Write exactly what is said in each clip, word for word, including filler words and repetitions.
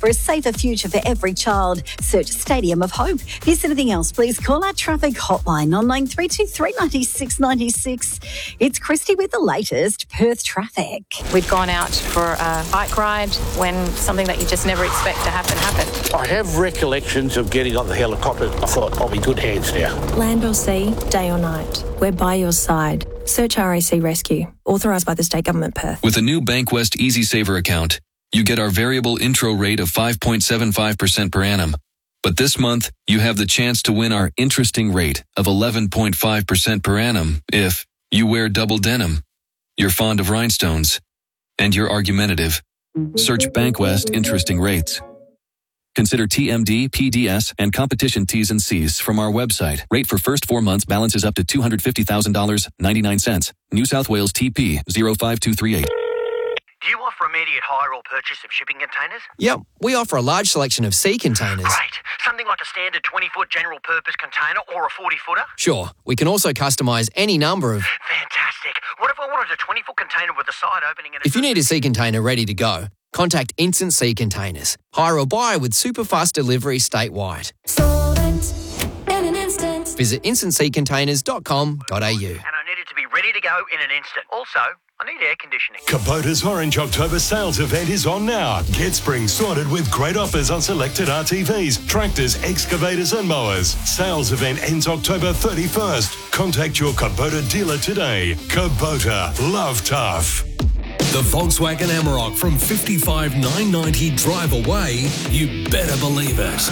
for a safer future for every child. Search Stadium of Hope. If there's anything else, please call our traffic hotline on nine three two three nine six nine six. It's Christy with the latest Perth traffic. We'd gone out for a bike ride when something that you just never expect to happen happened. I have recollections of getting on the helicopter. I thought, I'll be good hands now. Land or sea, day or night, we're by your side. Search R A C Rescue, authorised by the State Government Perth. With a new Bankwest EasySaver account, you get our variable intro rate of five point seven five percent per annum. But this month, you have the chance to win our interesting rate of eleven point five percent per annum if you wear double denim, you're fond of rhinestones, and you're argumentative. Search Bankwest Interesting Rates. Consider T M D, P D S, and competition T's and C's from our website. Rate for first four months balances up to two hundred fifty thousand dollars and ninety-nine cents. New South Wales T P zero five two three eight. Do you offer immediate hire or purchase of shipping containers? Yep, we offer a large selection of sea containers. Great. Something like a standard twenty-foot general purpose container or a forty-footer? Sure, we can also customise any number of... Fantastic. What if I wanted a twenty-foot container with a side opening and a... If you need a sea container ready to go, contact Instant Sea Containers. Hire or buy with super fast delivery statewide. Solvent in an instant. Visit instant sea containers dot com dot a u. And I need it to be ready to go in an instant. Also, I need air conditioning. Kubota's Orange October sales event is on now. Get spring sorted with great offers on selected R T Vs, tractors, excavators and mowers. Sales event ends October thirty-first. Contact your Kubota dealer today. Kubota, love tough. The Volkswagen Amarok from fifty-five thousand nine hundred ninety drive away, you better believe it.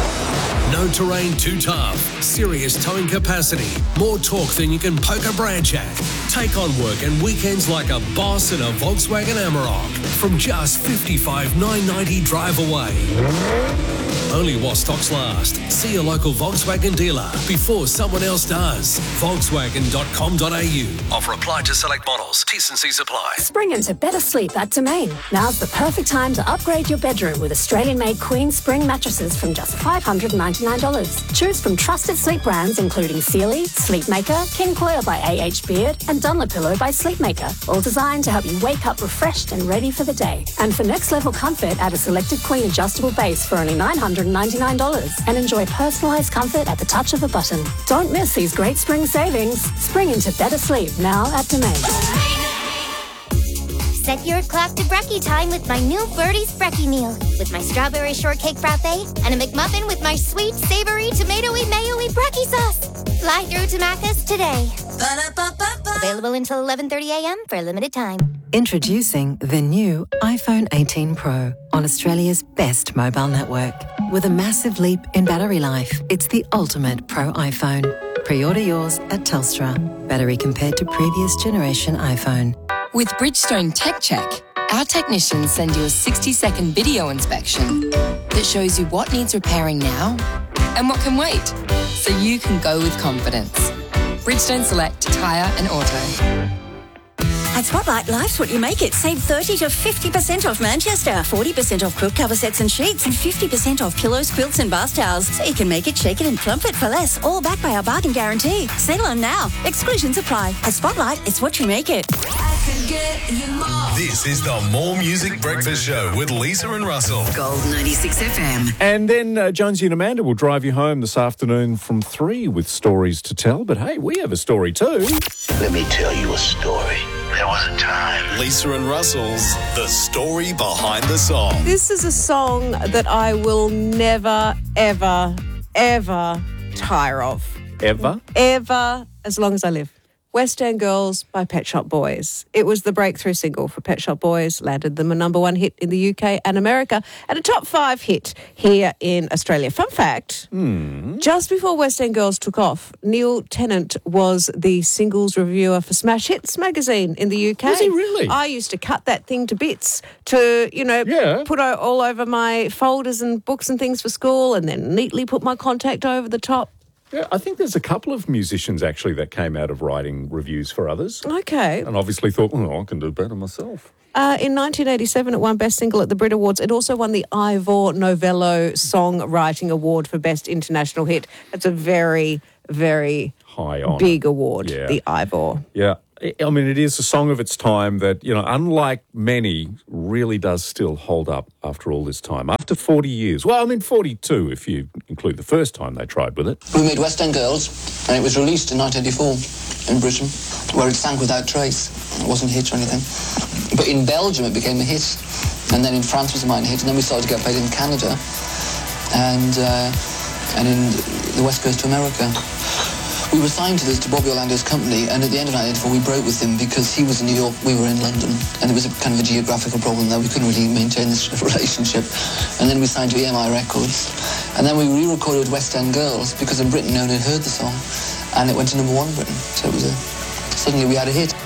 No terrain too tough, serious towing capacity, more torque than you can poke a branch at. Take on work and weekends like a boss in a Volkswagen Amarok from just fifty-five thousand nine hundred ninety drive away. Only while stocks last. See a local Volkswagen dealer before someone else does. Volkswagen dot com dot a u. Offer applied to select models. T's and C's apply. Spring into better sleep at Domain. Now's the perfect time to upgrade your bedroom with Australian-made Queen Spring mattresses from just five hundred ninety-nine dollars. Choose from trusted sleep brands including Sealy, Sleepmaker, King Coil by A H Beard, and Dunlopillow by Sleepmaker. All designed to help you wake up refreshed and ready for the day. And for next-level comfort, add a selected Queen adjustable base for only nine hundred ninety-nine dollars and enjoy personalised comfort at the touch of a button. Don't miss these great spring savings. Spring into better sleep now at Domain. Set your clock to brekkie time with my new Birdie's Brekkie meal. With my strawberry shortcake frappe and a McMuffin with my sweet, savoury, tomatoey, mayo-y brekkie sauce. Fly through to Macca's today. Ba-da-ba-ba-ba. Available until eleven thirty a m for a limited time. Introducing the new iPhone eighteen Pro on Australia's best mobile network. With a massive leap in battery life, it's the ultimate Pro iPhone. Pre-order yours at Telstra. Battery compared to previous generation iPhone. With Bridgestone Tech Check, our technicians send you a sixty-second video inspection that shows you what needs repairing now and what can wait, so you can go with confidence. Bridgestone Select Tyre and Auto. At Spotlight, life's what you make it. Save thirty to fifty percent off Manchester, forty percent off quilt cover sets and sheets, and fifty percent off pillows, quilts and bath towels. So you can make it, shake it and plump it for less, all backed by our bargain guarantee. Sale on now. Exclusions apply. At Spotlight, it's what you make it. I could get you more. This is the More Music Breakfast Show with Lisa and Russell. Gold ninety-six F M. And then uh, Jonesy and Amanda will drive you home this afternoon from three with stories to tell. But hey, we have a story too. Let me tell you a story. There was a time. Lisa and Russell's The Story Behind the Song. This is a song that I will never, ever, ever tire of. Ever? Ever, as long as I live. West End Girls by Pet Shop Boys. It was the breakthrough single for Pet Shop Boys, landed them a number one hit in the U K and America, and a top five hit here in Australia. Fun fact, mm. just before West End Girls took off, Neil Tennant was the singles reviewer for Smash Hits magazine in the U K. Was he really? I used to cut that thing to bits to, you know, yeah. put it all over my folders and books and things for school, and then neatly put my contact over the top. Yeah, I think there's a couple of musicians actually that came out of writing reviews for others. Okay. And obviously thought, oh, I can do better myself. Uh, in nineteen eighty-seven, it won Best Single at the Brit Awards. It also won the Ivor Novello Songwriting Award for Best International Hit. It's a very, very high honour. Big award, Yeah. the Ivor. Yeah. I mean, it is a song of its time that, you know, unlike many, really does still hold up after all this time. After forty years. Well, I mean, forty-two if you include the first time they tried with it. We made West End Girls, and it was released in nineteen eighty-four in Britain, where it sank without trace. It wasn't a hit or anything. But in Belgium, it became a hit. And then in France was a minor hit. And then we started to get played in Canada and, uh, and in the West Coast to America. We were signed to this, to Bobby Orlando's company, and at the end of nineteen eighty-four we broke with him because he was in New York, we were in London, and it was a kind of a geographical problem there. We couldn't really maintain this relationship. And then we signed to E M I Records, and then we re-recorded West End Girls because in Britain no one had heard the song, and it went to number one in Britain. So it was a, suddenly we had a hit.